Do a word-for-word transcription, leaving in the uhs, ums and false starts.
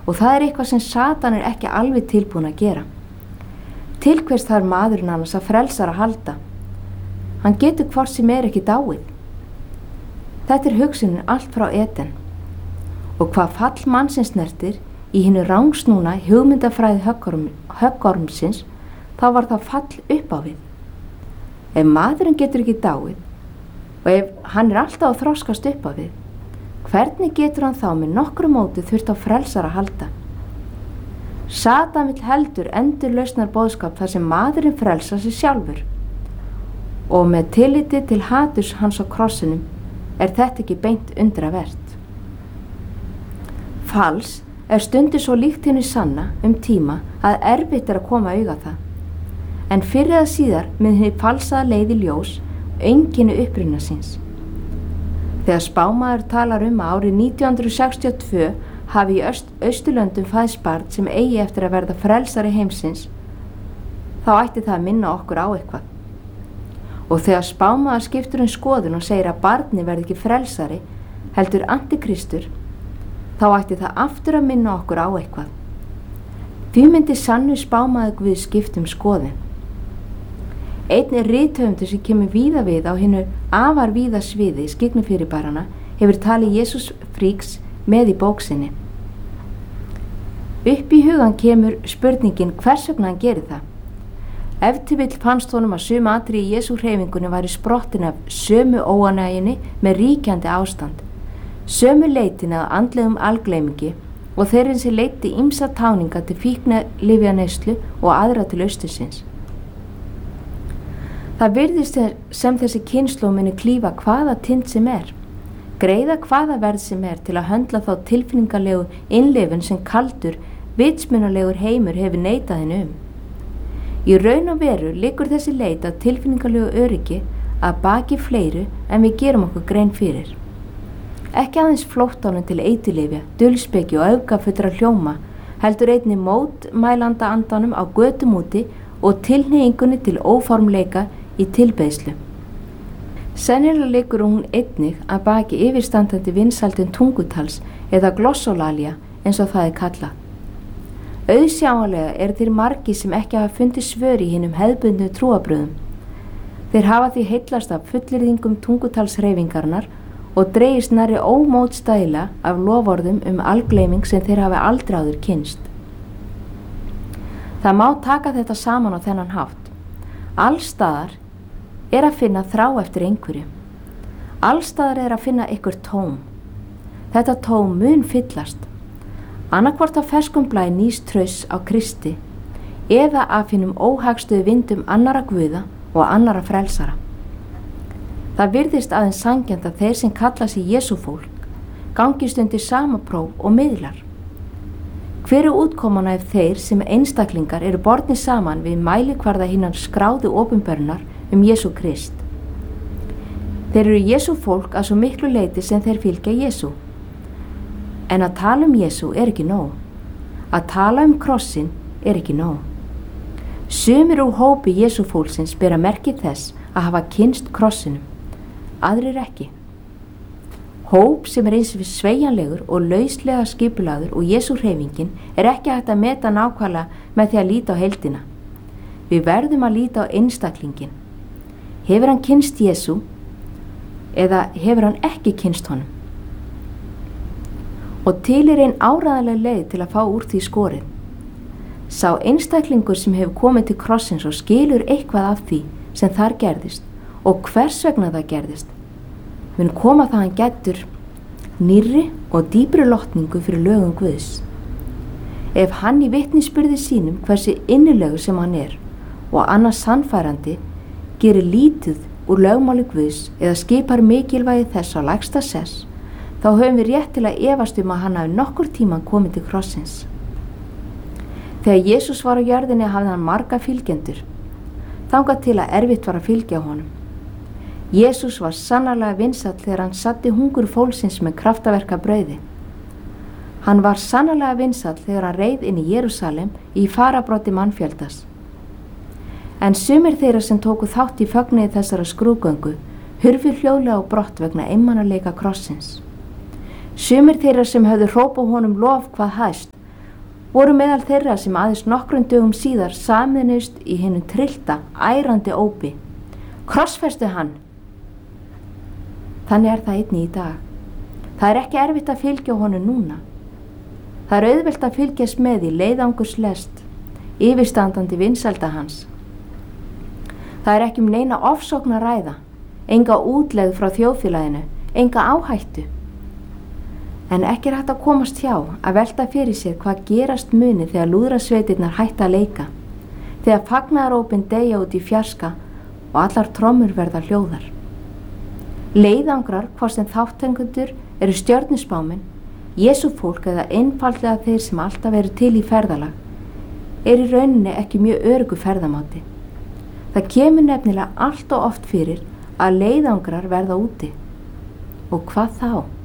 og það er eitthvað sem Satan er ekki alveg tilbúin að gera. Til hvers þarf maðurinn annars að frelsara halda? Hann getur hvort sem er ekki dáið. Þetta er hugsunin allt frá Eden. Og hvað fall mannsins snertir í hinu rangsnúna hugmyndafræði höggorm, höggormsins, þá var það fall upp á við. Ef maðurinn getur ekki dáið og ef hann er alltaf að þroskast upp á við, hvernig getur hann þá með nokkru móti þurft á frelsara að halda? Satan vill heldur endurlausnar boðskap þar sem maðurinn frelsar sig sjálfur. Og með tilliti til haturs hans á krossinum er þetta ekki beint undravert. Fals er stundu svo líkt henni sanna um tíma að erfitt er að koma auga það. En fyrir að síðar með henni falsaða leið í ljós einkenni uppruna síns. Þegar spámaður talar um að árið nítján hundruð sextíu og tvö hafi í Öst, Austurlöndum fæðst barn sem eigi eftir að verða frelsari heimsins, þá ætti það að minna okkur á eitthvað. Og þegar spámaður skiptur um skoðun og segir að barni verði ekki frelsari, heldur antikristur, þá ætti það aftur að minna okkur á eitthvað. Því myndi sannu spámaður Guð skiptum skoðun. Einn er rithöfundur sem kemur víða við á hinu afar víða sviði skygnufyrirbærana hefur talið Jesús fríks með í bók sinni. Upp í hugan kemur spurningin hvers vegna hann gerir það. Ef til vill fannst honum að sum atriði í Jesú hreyfingunni væri sprottin af sömu óánægjunni með ríkjandi ástand, sömu leitin að andlegum algleymingi og þeirrin sem leiti ýmsa táninga til fíknilyfjaneyslu og aðra til austursins. Það virðist sem þessi kynslóð muni klífa hvaða tind sem er, greiða hvaða verð sem er til að höndla þá tilfinningalegu innlifun sem kaldur, vitsmunalegur heimur hefur neitað henni um. Í raun og veru liggur þessi leit að tilfinningalegu öryggi að baki fleiru en við gerum okkur grein fyrir. Ekki aðeins flóttanum til eiturlyfja, dulspeki og öfgafullra hljóma, heldur einnig mótmælanda andanum á götum úti og tilhneigingunni til óformleika í tilbeiðslu. Sennilega liggur hún einnig að baki yfirstandandi vinsældin tungutals eða glossolalia eins og það er kallað. Auðsjáanlega er þeir margi sem ekki hafa fundið svör í hinum hefðbundnu trúabröðum. Þeir hafa því heillast af fullyrðingum tungutalshreyfingarnar og dregist nærri ómótstæðilega af loforðum um algleyming sem þeir hafa aldrei áður kynnst. Það má taka þetta saman á þennan hátt. Allstaðar er að finna þrá eftir einhverju. Allstaðar er að finna einhver tóm. Þetta tóm mun fyllast. Annarkvort af ferskum blæ nýs trausts á Kristi eða af hinum óhagstuðu vindum annara guða og annara frelsara. Það virðist aðeins sanngjarnt að þeir sem kalla sig Jesú fólk gangist undir sama próf og miðlar. Hver er útkomana ef þeir sem einstaklingar eru bornir saman við mælikvarða hinnar skráðu opinberunar um Jesú Krist? Þeir eru Jesú fólk að svo miklu leyti sem þeir fylgja Jesú. En að tala um Jesú er ekki nóg. Að tala um krossin er ekki nóg. Sumir úr hópi Jesú fólksins bera merki þess að hafa kynnst krossinum, aðrir ekki. Hóp sem er eins við sveigjanlegur og lauslega skipulagður og Jesú hreyfingin er ekki hægt að meta nákvæmlega með því að líta á heildina. Við verðum að líta á einstaklingin. Hefur hann kynnst Jesú eða hefur hann ekki kynnst honum? Og til er ein áræðanleg leið til að fá úr því skorið. Sá einstaklingur sem hefur komið til krossins og skilur eitthvað af því sem þar gerðist og hvers vegna það gerðist, mun koma það hann getur nýrri og dýpri lotningu fyrir lögum Guðs. Ef hann í vitnisburði sínum hversu innilegur sem hann er og annars sannfærandi gerir lítið úr lögmáli Guðs eða skipar mikilvægi þess á lægsta sess, þá höfum við rétt til að efast um að hann hafi nokkur tíman komið til krossins. Þegar Jesús var á jörðinni hafði hann marga fylgjendur, þangað til að erfitt var að fylgja honum. Jesús var sannarlega vinsæll þegar hann satti hungur fólksins með kraftaverka brauði. Hann var sannarlega vinsæll þegar hann reið inn í Jerúsalem í farabrotti mannfjöldas. En sumir þeirra sem tóku þátt í fögnuði þessara skrúðgöngu hurfu hljóðlega á brott vegna einmanaleika krossins. Sumir þeirra sem höfðu hrópað honum lof hvað hæst voru meðal þeirra sem aðeins nokkrum dögum síðar saminuðust í hinum tryllta, ærandi ópi. Krossfestu hann! Þannig er það einnig í dag. Það er ekki erfitt að fylgja honum núna. Það er auðvelt að fylgjast með í leiðangurslest, yfirstandandi vinsælda hans. Það er ekki um neina ofsókn að ræða, enga útlegð frá þjóðfélaginu, enga áhættu. En ekki er hægt að komast hjá að velta fyrir sér hvað gerast muni þegar lúðrasveitirnar hætta að leika, þegar fagnaðarópin deyja út í fjarska og allar trommur verða hljóðar. Leiðangrar, hvort sem þáttengundur eru stjörnuspáminn, Jesú fólk eða einfaldlega þeir sem alltaf eru til í ferðalag, er í rauninni ekki mjög öruggu ferðamáti. Það kemur nefnilega allt og oft fyrir að leiðangrar verða úti. Og hvað þá?